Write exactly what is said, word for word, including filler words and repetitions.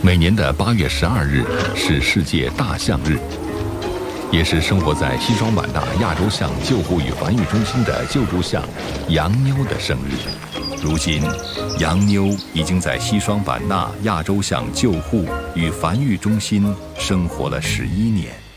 每年的八月十二日是世界大象日，也是生活在西双版纳亚洲象救护与繁育中心的救助象杨妞的生日。如今，杨妞已经在西双版纳亚洲象救护与繁育中心生活了十一年。